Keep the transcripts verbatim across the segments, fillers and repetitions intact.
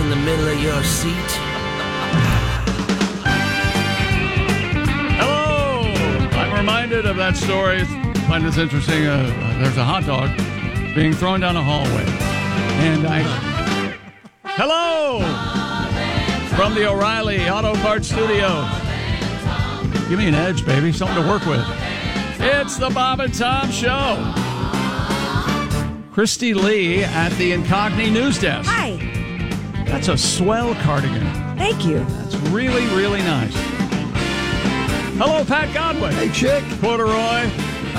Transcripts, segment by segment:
in the middle of your seat? Hello! I'm reminded of that story. I find this interesting. Uh, there's a hot dog being thrown down a hallway. And I... Hello! From the O'Reilly Auto Parts Studios. Give me an edge, baby. Something to work with. It's the Bob and Tom Show. Christy Lee at the Incogni News Desk. Hi. That's a swell cardigan. Thank you. That's really, really nice. Hello, Pat Godwin. Hey, chick. Corduroy.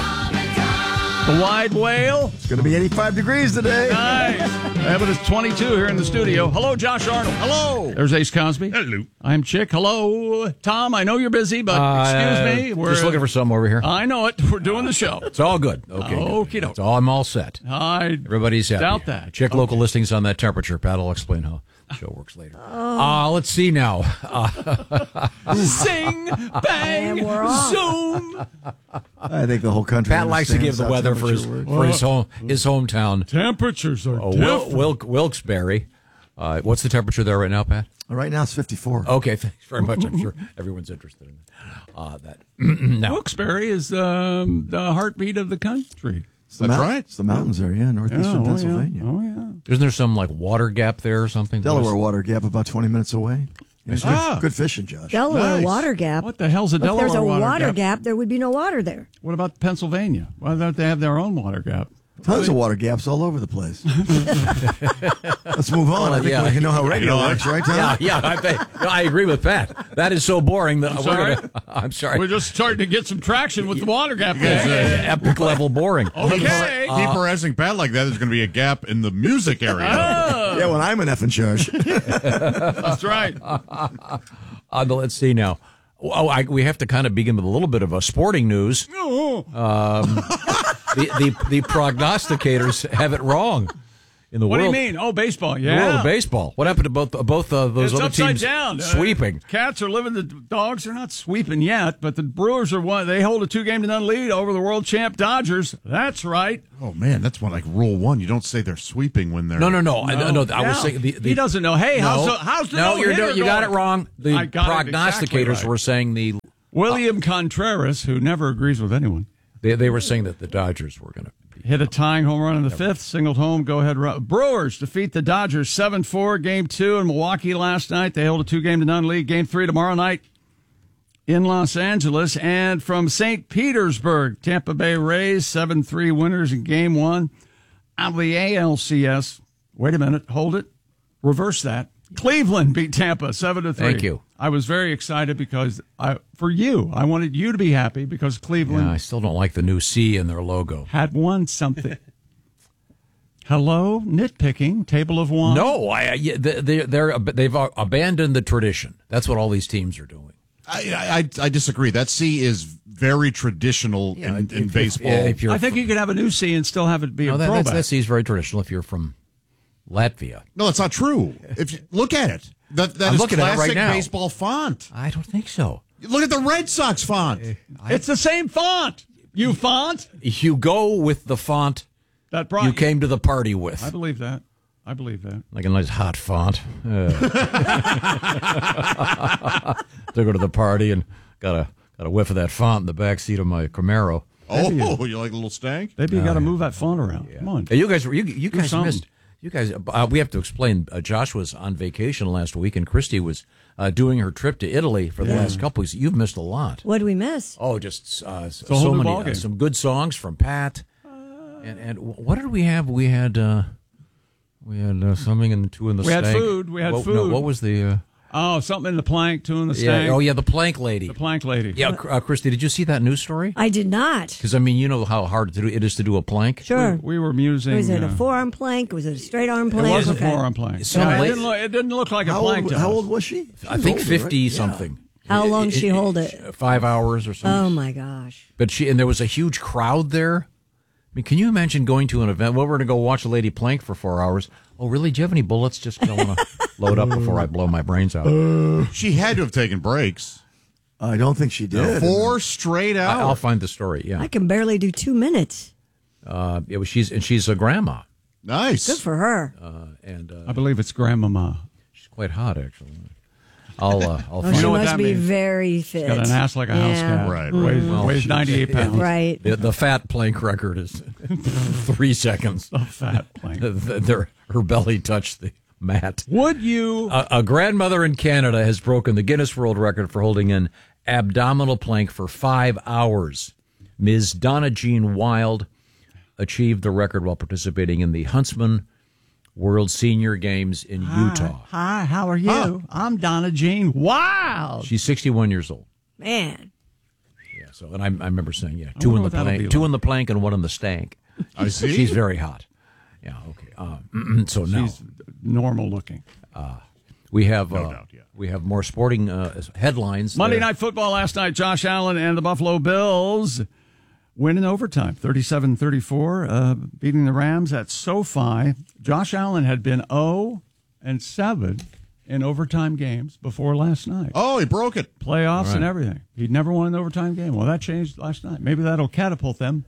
The Wide Whale. It's going to be eighty-five degrees today. Nice. Yeah, but it's twenty-two here in the studio. Hello, Josh Arnold. Hello. There's Ace Cosby. Hello. I'm Chick. Hello, Tom. I know you're busy, but Uh, excuse me. We're just looking for something over here. I know it. We're doing the show. It's all good. Okay. Okie doke. It's all, I'm all set. I Everybody's happy. doubt that. Check Okay. local listings on that temperature. Pat will explain how the show works later. Uh, let's see now. Uh, Sing, bang, And we're off. zoom. I think the whole country. Pat likes to give the weather for his for his home his hometown. Temperatures are Oh, Wil- Wilk, Wilkes-Barre. Uh, what's the temperature there right now, Pat? Right now it's fifty-four. Okay, thanks very much. I'm sure everyone's interested in uh, that. Now, Wilkes-Barre is um, the heartbeat of the country. It's the That's mount- right. It's the mountains there, yeah, northeastern Yeah, oh, Pennsylvania. Yeah. Oh, yeah. isn't there some like water gap there or something? Delaware Water Gap, about twenty minutes away. Yeah, good, Ah. good fishing, Josh. Delaware Nice. Water Gap. What the hell's a If Delaware there's a water, water gap? gap, there would be no water there. What about Pennsylvania? Why don't they have their own water gap? Tons of water gaps all over the place. Let's move on. I think yeah. we know how radio works, right, Tom? Yeah, yeah, I, think, I agree with Pat. That is so boring that I'm we're sorry? gonna, I'm sorry. We're just starting to get some traction with the water gap. Epic level boring. Okay. Keep harassing Pat like that. There's going to be a gap in the music area. Yeah, when I'm an F in charge. That's right. Uh, but let's see now. Oh, I, we have to kind of begin with a little bit of a sporting news. Um, the, the the prognosticators have it wrong in the What world. do you mean? Oh, baseball. The Yeah. world of baseball. What happened to both both uh, those It's other upside teams down. Uh, sweeping? Cats are living. The Dogs are not sweeping yet, but the Brewers are one. They hold a two-game to none lead over the world champ Dodgers. That's right. Oh, man, that's one like rule one. You don't say they're sweeping when they're. No, no, no. I, No. no I was Yeah. saying the, the He doesn't know. Hey, no, how's the, how's the no? You're no-hitter no, you got it going? wrong. The I got it prognosticators exactly right. were saying the William Contreras, who never agrees with anyone, they, they were saying that the Dodgers were going to. hit a tying home run in the fifth, singled home, go-ahead run. Brewers defeat the Dodgers seven four, game two in Milwaukee last night. They hold a two-game to none lead. Game three tomorrow night in Los Angeles. And from Saint Petersburg, Tampa Bay Rays, seven three winners in game one. Out of the A L C S, wait a minute, hold it, reverse that. Cleveland beat Tampa seven to three. Thank you. I was very excited because I, for you, I wanted you to be happy because Cleveland Yeah, I still don't like the new C in their logo. had won something. Hello, nitpicking, table of one. No, I, I- they, they're they've abandoned the tradition. That's what all these teams are doing. I, I, I disagree. That C is very traditional in, in If- baseball. If, if you're I think you could have a new C and still have it be no, a that, throwback. that's, that C is very traditional. If you're from Latvia, no, that's not true. If you look at it, that that I'm is looking at it classic right now. baseball font. I don't think so. Look at the Red Sox font. it's the same font. You font You go with the font that brought you came to the party with, I believe that. I believe that. like a nice hot font. Uh. to go to the party and got a got a whiff of that font in the back seat of my Camaro. Oh, you like a little stank? Maybe you got to move that font around. Come on. Hey, you guys, you, you guys something. missed. You guys, uh, we have to explain. Uh, Josh was on vacation last week, and Christy was uh, doing her trip to Italy for the last couple weeks. You've missed a lot. What did we miss? Oh, just uh, a so whole new many, uh, ballgame. some good songs from Pat. And and what did we have? We had uh, we had uh, something in the two in the We had stank. food. We had what, No, food. what was the? Uh, Oh, something in the plank, two in the yeah, stank. oh yeah, the plank lady. The plank lady. Yeah, uh, Christy, did you see that news story? I did not. Because I mean, you know how hard to do, it is to do a plank. Sure. We, we were musing. Was it a uh, forearm plank? Was it a straight arm It plank? was a Okay. forearm plank. Some Yeah, it, late- didn't look, it didn't look like a How plank old, to how us. old was she? She I was think older, fifty right? something. How long It- she it- hold it? Five hours or something. Oh my gosh. But she and there was a huge crowd there. I mean, can you imagine going to an event? Well, we're going to go watch a lady plank for four hours. Oh, really? Do you have any bullets? Just I want to load up before I blow my brains out. She had to have taken breaks. I don't think she did. Four straight I, I'll hours. find the story. Yeah, I can barely do two minutes. uh, it was. She's and she's a grandma, Nice. Good for her. uh, and uh, I believe it's Grandmama. she's quite hot, actually. I'll, uh, I'll Oh, find she know what must that be means. very fit. Got an ass like a house Yeah. cat. Right, Weighs, right. weighs she- ninety-eight pounds. Right. The, the fat plank record is three seconds. A fat plank. The- the- her belly touched the mat. Would you? A, a grandmother in Canada has broken the Guinness World Record for holding an abdominal plank for five hours. Miz Donna Jean Wild achieved the record while participating in the Huntsman World Senior Games in Utah. Hi, how are you? I'm Donna Jean Wild. She's sixty-one years old. Man. Yeah. So, and I, I remember saying, yeah, two in wonder the what that'll be plank, two like. in the plank, and one in the stank. I see. She's very hot. Yeah. Okay. Um, so now She's normal looking. we have uh, doubt, yeah. we have more sporting uh, headlines. Monday there. Night Football last night, Josh Allen and the Buffalo Bills win in overtime, thirty-seven thirty-four, uh, beating the Rams at SoFi. Josh Allen had been oh and seven in overtime games before last night. Oh, he broke it. Playoffs Right. and everything. He'd never won an overtime game. Well, that changed last night. Maybe that'll catapult them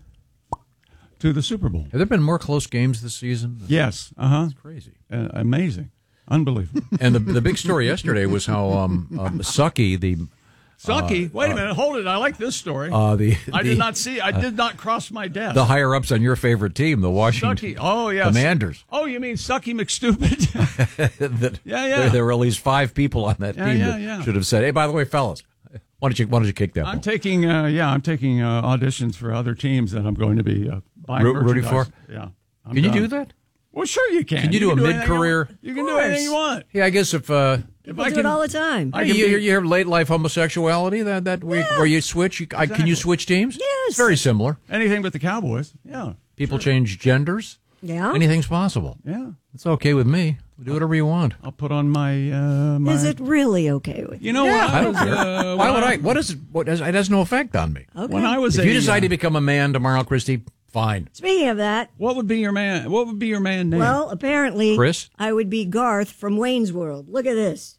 to the Super Bowl. Have there been more close games this season? Yes. Uh-huh. Crazy. Uh, amazing. Unbelievable. And the the big story yesterday was how um, um, Sucky, the Sucky. Wait a minute. Hold it. I like this story. uh, the I the, did not see. I did not cross my desk. the higher ups on your favorite team, the Washington Sucky. Oh, yes. Commanders. Oh, you mean Sucky McStupid? that Yeah, yeah. There, there were at least five people on that Yeah, team yeah, that yeah. should have said, "Hey, by the way, fellas, why don't you why don't you kick that I'm ball?" taking. Uh, yeah, I'm taking uh, auditions for other teams that I'm going to be uh, buying Ro- rooting merchandise. for? Yeah. I'm Can you done. do that? Well, sure you can. Can you do a anything mid-career- want. You can do anything you want. Yeah, I guess if uh, If People I do can, it all the time. I you, can you, be- you have late life homosexuality that that where, where you switch, you, I, can you switch teams? Yes. It's very similar. anything with the Cowboys. Yeah. People change genders. Yeah. Anything's possible. Yeah. It's okay with me. Do whatever you want. I'll put on my. Uh, my Is it really okay with you? You know Yeah, what? I don't was, care. uh, Why when would I? What is it? What has, it has no effect on me. Okay. When I was If a, you decide uh, to become a man tomorrow, Christy, fine. Speaking of that, what would be your man? What would be your man name? well, apparently, Chris? I would be Garth from Wayne's World. Look at this.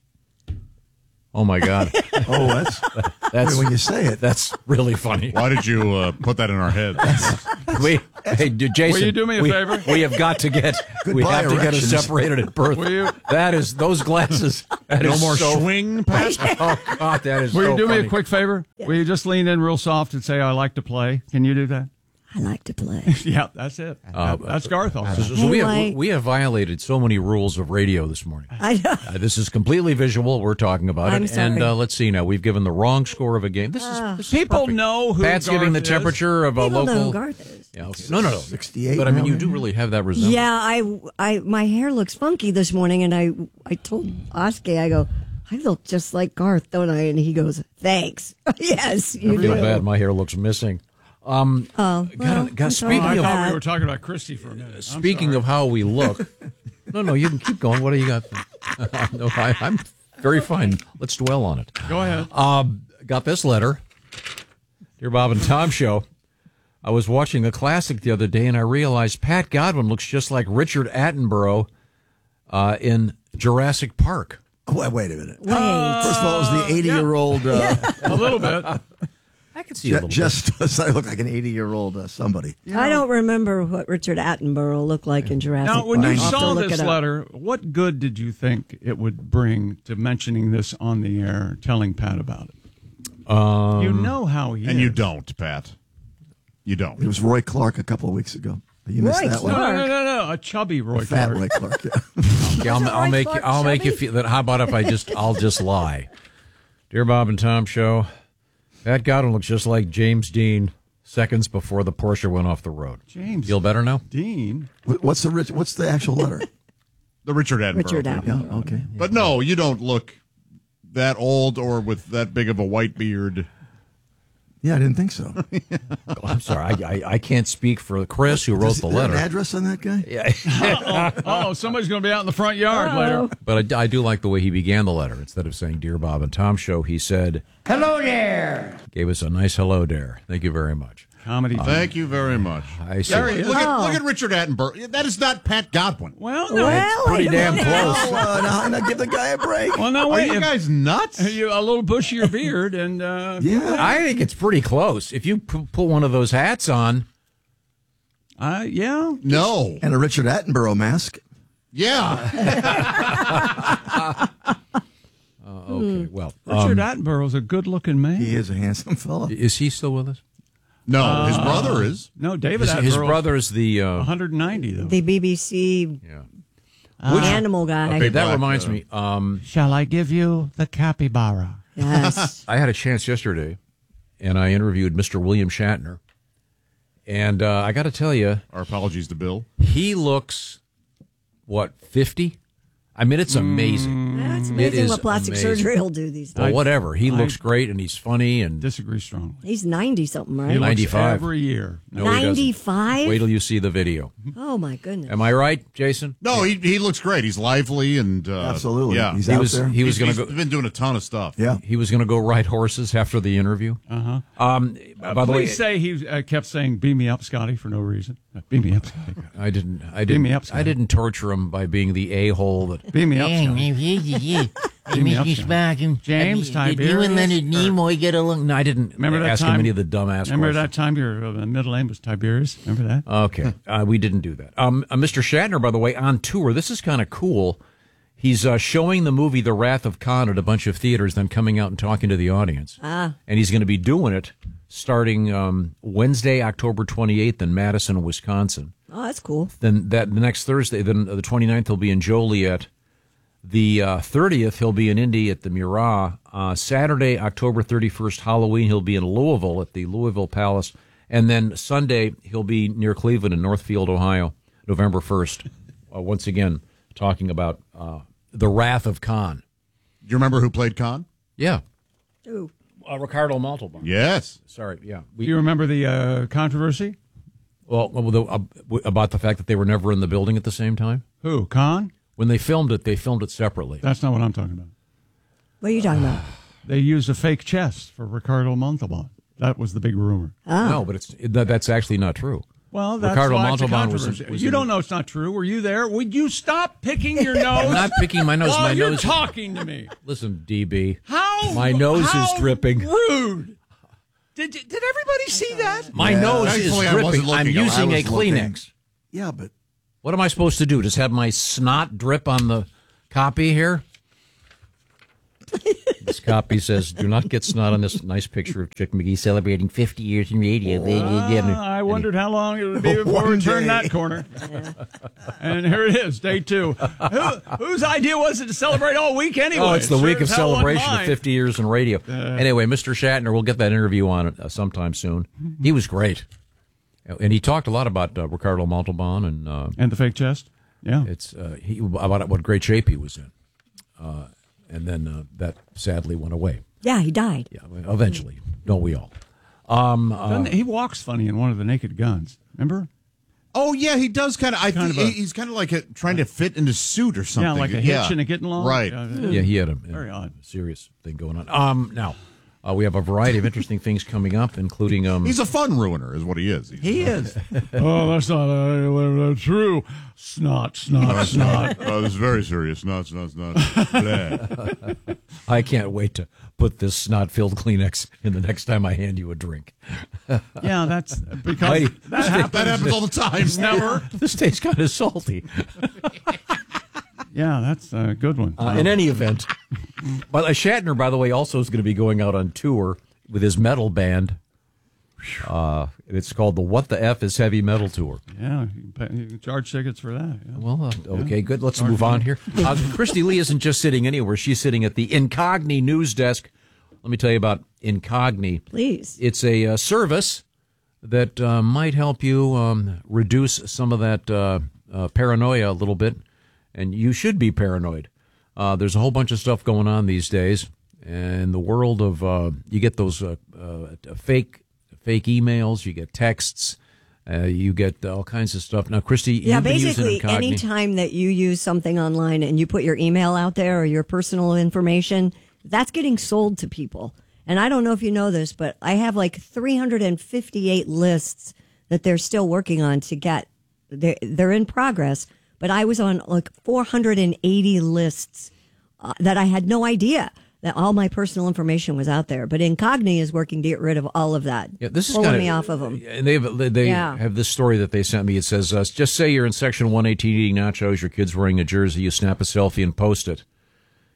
Oh my God, Oh, that's that's when you say it. that's really funny. Why did you uh, put that in our heads? We, hey, d- Jason, Will you do me a we, favor? We have got to get. we Goodbye, have to get us erections. separated at birth. Will you? That is those glasses. That No is more so, swing, Pat? Oh God, that is. Will so you do me funny. a quick favor? Will you just lean in real soft and say, I like to play? Can you do that? I like to play. Yeah, that's it. Uh, that's Garth. Also. So, so we, have, Like- we have violated so many rules of radio this morning. I know. Uh, this is completely visual. We're talking about I'm it, sorry. and uh, let's see now. We've given the wrong score of a game. This is, this is People perfect. know who Pat's Garth giving the is. temperature of a People know local. who Garth is. Yeah, okay. No, no, no. sixty-eight But I mean, now, you do maybe? really have that resemblance. Yeah, I, I, my hair looks funky this morning, and I, I told Oskar, I go, I look just like Garth, don't I? And he goes, thanks. Yes, you I feel do. bad. My hair looks missing. Um, Oh, well, God, God, I'm sorry speaking I of about thought we that. were talking about Christy for a minute. I'm speaking sorry. of how we look, no, no, you can keep going. What do you got? no, I, I'm very fine. Let's dwell on it. Go ahead. Um, got this letter. Dear Bob and Tom Show, I was watching a classic the other day and I realized Pat Godwin looks just like Richard Attenborough uh, in Jurassic Park. Oh, wait, wait a minute. Wait. First of all, it was the eighty-year-old. Uh, a little bit. I can see a ju- little just I look like an eighty-year-old uh, somebody. I don't remember what Richard Attenborough looked like in Jurassic Now, when Park. you I'll have to saw look this it up. letter, what good did you think it would bring to mentioning this on the air, telling Pat about it? Um, You know how he And is. you don't, Pat. You It don't. was Roy Clark a couple of weeks ago. You missed Roy that No, one. no, no, no, no. A chubby Roy Fat Clark. Roy Clark. Yeah. Okay, I'll, Wasn't I'll Roy make you. Clark I'll make you chubby? feel that. How about if I just? I'll just lie. Dear Bob and Tom Show, Pat Godwin looks just like James Dean seconds before the Porsche went off the road. James Feel better now? Dean. What- What's the rich, What's the actual letter? The Richard Attenborough. Richard thing. Attenborough. Yeah. Okay. But no, you don't look that old or with that big of a white beard. Yeah, I didn't think so. Oh, I'm sorry. I, I I can't speak for Chris who wrote Does the there an letter. address on that guy? Yeah. Oh, somebody's going to be out in the front yard later. But I, I do like the way he began the letter. Instead of saying "Dear Bob and Tom Show," he said, Hello there. gave us a nice hello there. Thank you very much. Comedy. Thank you very much. I see. There he is. Look at, Oh. look at Richard Attenborough. That is not Pat Godwin. Well, no. Well, Pretty I damn don't know. close. Oh, uh, now, now give the guy a break. Well, no, Are wait. you if- guys nuts? you, a little bushier beard and uh, Yeah. I think it's pretty close. If you p- put one of those hats on, uh, yeah. No. And a Richard Attenborough mask. Yeah. Well, Richard um, Attenborough's a good-looking man. He is a handsome fella. is he still with us? No, his brother is. No, David His, Attenborough. his brother's the. Uh, one hundred ninety though. The B B C yeah. animal guy. Okay, that Black, reminds uh, me. Um, Shall I give you the capybara? Yes. I had a chance yesterday, and I interviewed Mister William Shatner, and uh, I got to tell you, Our apologies to Bill. he looks what fifty. I mean, it's amazing. That's It amazing is what plastic amazing. surgery will do these days. Well, whatever. He I- looks great, and he's funny, and Disagree strongly. He's ninety something, He right? looks ninety-five. every year. no, he doesn't. ninety-five? Wait till you see the video. Oh my goodness. Am I right, Jason? No, he he looks great. He's lively and uh, Absolutely. Yeah, He's He out was there. he was He's- going to he's go. been doing a ton of stuff. yeah. He was going to go ride horses after the interview. Uh-huh. Um, Uh, by the way, please say he uh, kept saying, beam me up, Scotty, for no reason. Uh, beam me up, Scotty. I didn't. I Beam didn't. me up, Scott. I didn't torture him by being the a hole that. Beam me up, Scotty. Hey, me up, Mister Scott. Sparkin. James, Did you Tiberius, and Leonard or- Nimoy get along? No, I didn't. Remember that ask time? him any of the dumbass Remember questions. that time your uh, middle name was Tiberius? Remember that? Okay, uh, we didn't do that. Um, uh, Mister Shatner, by the way, on tour. This is kind of cool. He's uh, showing the movie The Wrath of Khan at a bunch of theaters, then coming out and talking to the audience. Ah. And he's going to be doing it starting um, Wednesday, October twenty-eighth in Madison, Wisconsin. Oh, that's cool. Then that the next Thursday, then the twenty-ninth, he'll be in Joliet. The uh, thirtieth, he'll be in Indy at the Murat. Uh, Saturday, October thirty-first, Halloween, he'll be in Louisville at the Louisville Palace. And then Sunday, he'll be near Cleveland in Northfield, Ohio, November first. Uh, once again, talking about uh, the Wrath of Khan. Do you remember who played Khan? Yeah. Ooh. Uh, Ricardo Montalban. Yes. Sorry, yeah. Do We, you remember the uh, controversy? well, well, the, uh, w- about the fact that they were never in the building at the same time. Who? Khan? When they filmed it, they filmed it separately. That's not what I'm talking about. What are you talking about? They used a fake chest for Ricardo Montalban. That was the big rumor. No, but it's that, that's actually not true. Well, that's Ricardo why it's a Montalban was- controversy. was You in- don't know it's not true. Were you there? Would you stop picking your nose? I'm not picking my nose. while my you're nose. talking to me. Listen, D B. How? My nose how is dripping. Rude. Did did everybody see that? My Yeah. nose is Thankfully, I dripping. wasn't I'm looking. I using a was looking. Kleenex. Yeah, but What am I supposed to do? Just have my snot drip on the copy here? This copy says, "Do not get snot on this nice picture of Chick McGee celebrating fifty years in radio." Ah, I wondered how long it would be before we One turned day. that corner. And here it is, day two. Who, whose idea was it to celebrate all week anyway? Oh, it's the Sure week of as hell wasn't celebration of mine. fifty years in radio. Anyway, Mister Shatner, we'll get that interview on it uh, sometime soon. He was great, and he talked a lot about uh, Ricardo Montalban and uh, And the fake chest? Yeah. it's uh, he about what great shape he was in, uh, and then uh, that sadly went away. Yeah, he died. Yeah, eventually, don't we all? Um, uh, Doesn't- he walks funny in one of the Naked Guns. Remember? Oh yeah, he does kind of. I Kind think of a- he's kind of like a, trying to fit into suit or something. Yeah, like a hitch and a getting along. Right. Yeah, yeah, he had a, Very a odd. serious thing going on. Um, now uh, we have a variety of interesting things coming up, including um, He's a fun ruiner, is what he is. He's, he is. Oh, that's not uh, true. Snot, snot, snot. Oh, this is very serious. No, it's not. It's not. Blah. I can't wait to put this snot-filled Kleenex in the next time I hand you a drink. Yeah, that's because Hey, that happens. That happens all the time. Never. This tastes kind of salty. Yeah, that's a good one. Uh, in any event, but uh, Shatner, by the way, also is going to be going out on tour with his metal band. Uh, it's called the What the F is Heavy Metal Tour. yeah, you can, pay, you can charge tickets for that. Yeah. Well, uh, okay, good. Let's move on here. Uh, Christy Lee isn't just sitting anywhere. She's sitting at the Incogni news desk. Let me tell you about Incogni. Please. It's a uh, service that uh, might help you um, reduce some of that uh, uh, paranoia a little bit, and you should be paranoid. Uh, there's a whole bunch of stuff going on these days, and the world of uh, you get those uh, uh, fake fake emails, you get texts, uh, you get all kinds of stuff. Now, Christy, Yeah, you've been using basically, Incogni. anytime that you use something online and you put your email out there or your personal information, that's getting sold to people. And I don't know if you know this, but I have like three hundred fifty-eight lists that they're still working on to get. They're, they're in progress, but I was on like four hundred eighty lists uh, that I had no idea that all my personal information was out there. But Incogni is working to get rid of all of that. Yeah, this is pulling kinda, me off of them. And they they Yeah. have this story that they sent me. It says, uh, just say you're in section one eighteen eating nachos, your kid's wearing a jersey, you snap a selfie and post it.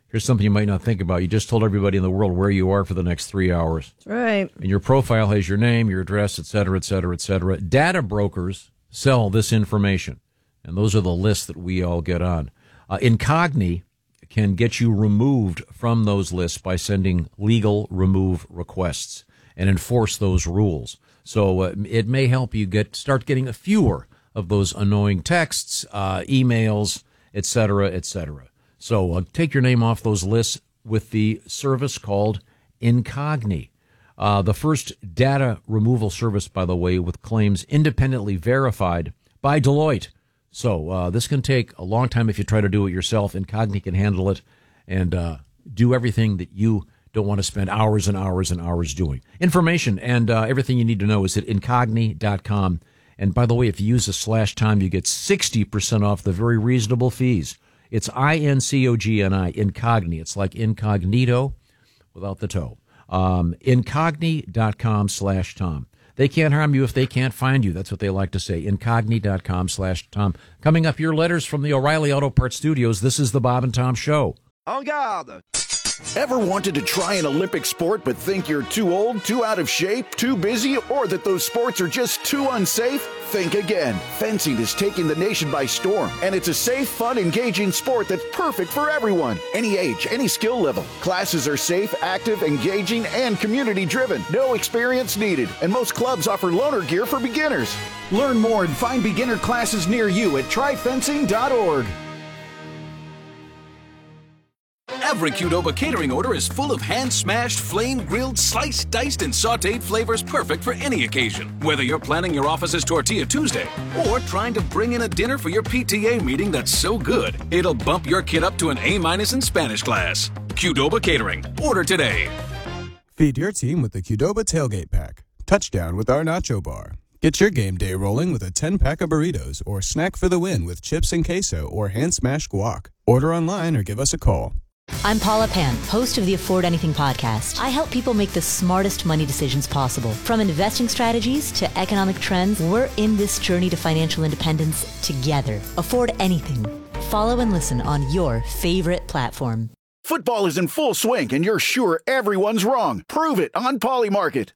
Here's something you might not think about. You just told everybody in the world where you are for the next three hours. That's right. And your profile has your name, your address, et cetera, et cetera, et cetera. Data brokers sell this information, and those are the lists that we all get on. Uh, Incogni can get you removed from those lists by sending legal remove requests and enforce those rules. So uh, it may help you get start getting a fewer of those annoying texts, uh, emails, et cetera, et cetera. So uh, take your name off those lists with the service called Incogni. Uh, the first data removal service, by the way, with claims independently verified by Deloitte. So uh, this can take a long time if you try to do it yourself. Incogni can handle it and uh, do everything that you don't want to spend hours and hours and hours doing. Information and uh, everything you need to know is at incogni dot com. And by the way, if you use a slash time, you get sixty percent off the very reasonable fees. It's I N C O G N I, Incogni. It's like incognito without the toe. Um, incogni dot com slash Tom. They can't harm you if they can't find you. That's what they like to say. incogni dot com slash Tom. Coming up, your letters from the O'Reilly Auto Parts Studios. This is the Bob and Tom Show. En garde! Ever wanted to try an Olympic sport but think you're too old, too out of shape, too busy, or that those sports are just too unsafe? Think again. Fencing is taking the nation by storm, and it's a safe, fun, engaging sport that's perfect for everyone. Any age, any skill level. Classes are safe, active, engaging, and community-driven. No experience needed, and most clubs offer loaner gear for beginners. Learn more and find beginner classes near you at try fencing dot org. Every Qdoba catering order is full of hand-smashed, flame-grilled, sliced, diced, and sautéed flavors perfect for any occasion. Whether you're planning your office's Tortilla Tuesday or trying to bring in a dinner for your P T A meeting that's so good, it'll bump your kid up to an A-minus in Spanish class. Qdoba Catering. Order today. Feed your team with the Qdoba Tailgate Pack. Touchdown with our Nacho Bar. Get your game day rolling with a ten-pack of burritos or snack for the win with chips and queso or hand-smashed guac. Order online or give us a call. I'm Paula Pan, host of the Afford Anything podcast. I help people make the smartest money decisions possible. From investing strategies to economic trends, we're in this journey to financial independence together. Afford Anything. Follow and listen on your favorite platform. Football is in full swing, and you're sure everyone's wrong. Prove it on Polymarket.